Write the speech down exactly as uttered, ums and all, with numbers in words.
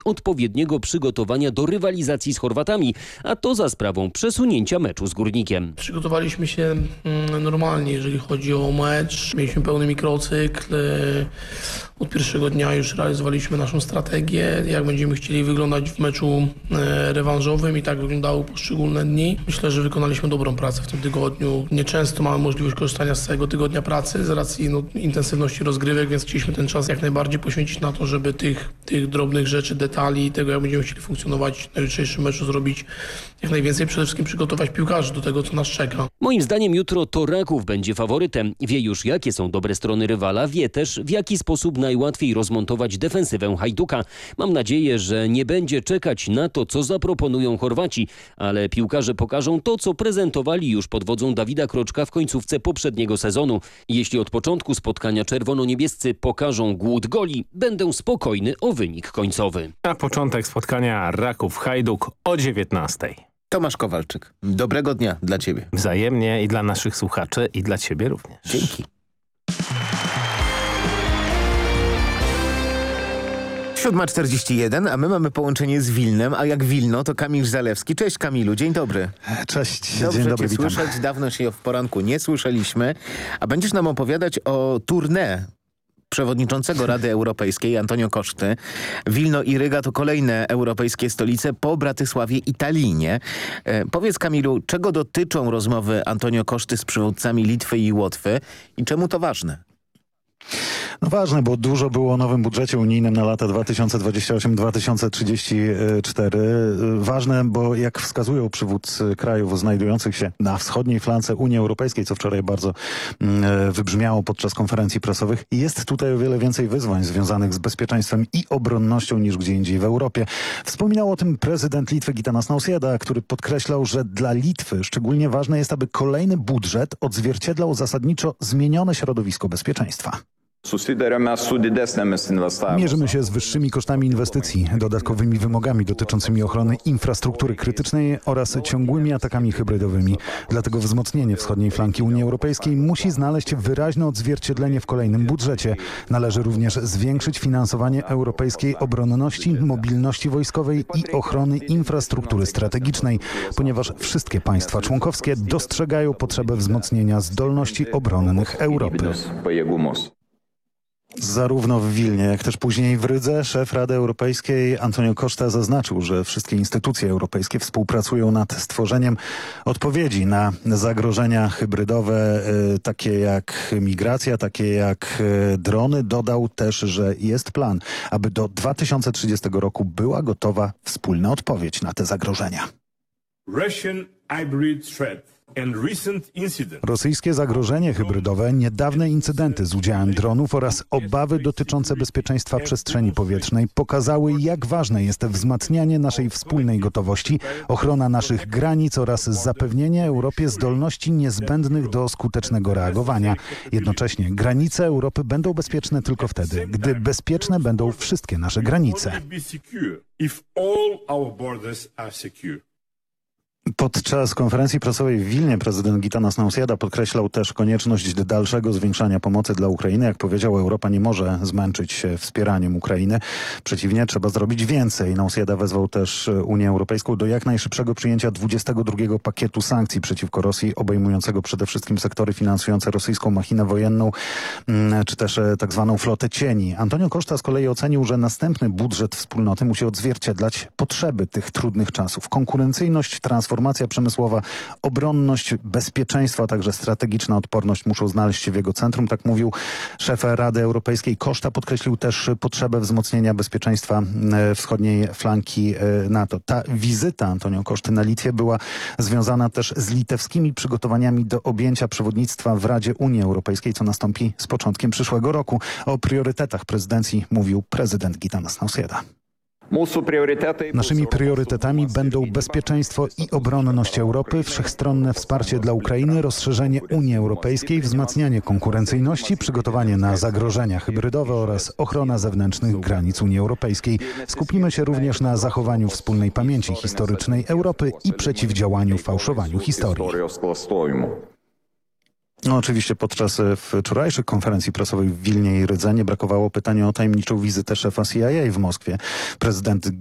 odpowiedniego przygotowania do rywalizacji z Chorwatami, a to za sprawą przesunięcia meczu z Górnikiem. Przygotowaliśmy się normalnie, jeżeli chodzi o mecz. Mieliśmy pełny mikrocykl. Od pierwszego dnia już realizowaliśmy naszą strategię, jak będziemy chcieli wyglądać w meczu rewanżowym i tak wyglądały poszczególne dni. Myślę, że wykonaliśmy dobrą pracę w tym tygodniu. Nieczęsto mamy możliwość korzystania z całego tygodnia pracy z racji no, intensywności rozgrywek, więc chcieliśmy ten czas jak najbardziej poświęcić na to, żeby tych, tych drobnych rzeczy, detali, tego jak będziemy chcieli funkcjonować na jutrzejszym meczu zrobić jak najwięcej, przede wszystkim przygotować piłkarzy do tego, co nas czeka. Moim zdaniem jutro to Raków będzie faworytem. Wie już, jakie są dobre strony rywala, wie też, w jaki sposób najłatwiej rozmontować defensywę Hajduka. Mam nadzieję, że nie będzie czekać na to, co zaproponują Chorwaci, ale piłkarze pokażą to, co prezentowali już pod wodzą Dawida Kroczka w końcówce poprzedniego sezonu. Jeśli od początku spotkania czerwono-niebiescy pokażą głód goli, będę spokojny o wynik końcowy. Na początek spotkania Raków-Hajduk o dziewiętnastej. Tomasz Kowalczyk, dobrego dnia dla Ciebie. Wzajemnie i dla naszych słuchaczy, i dla Ciebie również. Dzięki. siódma czterdzieści jeden, a my mamy połączenie z Wilnem, a jak Wilno to Kamil Zalewski. Cześć Kamilu, dzień dobry. Cześć, Dobrze dzień dobry, cię witam. słyszeć, dawno się w poranku nie słyszeliśmy, a będziesz nam opowiadać o tournée przewodniczącego Rady Europejskiej Antonio Coszty. Wilno i Ryga to kolejne europejskie stolice po Bratysławie i Tallinie. E, powiedz Kamilu, czego dotyczą rozmowy Antonio Coszty z przywódcami Litwy i Łotwy i czemu to ważne? No ważne, bo dużo było o nowym budżecie unijnym na lata dwa tysiące dwudziesty ósmy do dwa tysiące trzydziestego czwartego. Ważne, bo jak wskazują przywódcy krajów znajdujących się na wschodniej flance Unii Europejskiej, co wczoraj bardzo mm, wybrzmiało podczas konferencji prasowych, jest tutaj o wiele więcej wyzwań związanych z bezpieczeństwem i obronnością niż gdzie indziej w Europie. Wspominał o tym prezydent Litwy Gitanas Nausėda, który podkreślał, że dla Litwy szczególnie ważne jest, aby kolejny budżet odzwierciedlał zasadniczo zmienione środowisko bezpieczeństwa. Mierzymy się z wyższymi kosztami inwestycji, dodatkowymi wymogami dotyczącymi ochrony infrastruktury krytycznej oraz ciągłymi atakami hybrydowymi. Dlatego wzmocnienie wschodniej flanki Unii Europejskiej musi znaleźć wyraźne odzwierciedlenie w kolejnym budżecie. Należy również zwiększyć finansowanie europejskiej obronności, mobilności wojskowej i ochrony infrastruktury strategicznej, ponieważ wszystkie państwa członkowskie dostrzegają potrzebę wzmocnienia zdolności obronnych Europy. Zarówno w Wilnie, jak też później w Rydze szef Rady Europejskiej Antonio Costa zaznaczył, że wszystkie instytucje europejskie współpracują nad stworzeniem odpowiedzi na zagrożenia hybrydowe, y, takie jak migracja, takie jak y, drony. Dodał też, że jest plan, aby do dwa tysiące trzydziestego roku była gotowa wspólna odpowiedź na te zagrożenia. Russian hybrid threat. Rosyjskie zagrożenie hybrydowe, niedawne incydenty z udziałem dronów oraz obawy dotyczące bezpieczeństwa przestrzeni powietrznej pokazały, jak ważne jest wzmacnianie naszej wspólnej gotowości, ochrona naszych granic oraz zapewnienie Europie zdolności niezbędnych do skutecznego reagowania. Jednocześnie granice Europy będą bezpieczne tylko wtedy, gdy bezpieczne będą wszystkie nasze granice. Podczas konferencji prasowej w Wilnie prezydent Gitanas Nausėda podkreślał też konieczność dalszego zwiększania pomocy dla Ukrainy. Jak powiedział, Europa nie może zmęczyć się wspieraniem Ukrainy. Przeciwnie, trzeba zrobić więcej. Nausėda wezwał też Unię Europejską do jak najszybszego przyjęcia dwudziestego drugiego pakietu sankcji przeciwko Rosji, obejmującego przede wszystkim sektory finansujące rosyjską machinę wojenną, czy też tak zwaną flotę cieni. Antonio Costa z kolei ocenił, że następny budżet wspólnoty musi odzwierciedlać potrzeby tych trudnych czasów. Konkurencyjność, transformacja Transformacja przemysłowa, obronność, bezpieczeństwo, a także strategiczna odporność muszą znaleźć się w jego centrum, tak mówił szef Rady Europejskiej. Costa podkreślił też potrzebę wzmocnienia bezpieczeństwa wschodniej flanki NATO. Ta wizyta Antonio Costy na Litwie była związana też z litewskimi przygotowaniami do objęcia przewodnictwa w Radzie Unii Europejskiej, co nastąpi z początkiem przyszłego roku. O priorytetach prezydencji mówił prezydent Gitanas Nausėda. Naszymi priorytetami będą bezpieczeństwo i obronność Europy, wszechstronne wsparcie dla Ukrainy, rozszerzenie Unii Europejskiej, wzmacnianie konkurencyjności, przygotowanie na zagrożenia hybrydowe oraz ochrona zewnętrznych granic Unii Europejskiej. Skupimy się również na zachowaniu wspólnej pamięci historycznej Europy i przeciwdziałaniu fałszowaniu historii. No, oczywiście podczas e, wczorajszych konferencji prasowej w Wilnie i Rydze nie brakowało pytania o tajemniczą wizytę szefa C I A w Moskwie. Prezydent